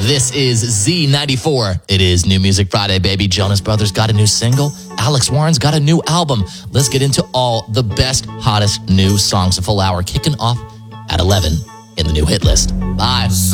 This is Z94. It is New Music Friday, baby. Jonas Brothers got a new single. Alex Warren's got a new album. Let's get into all the best, hottest new songs. A full hour kicking off at 11 in the new hit list. Bye.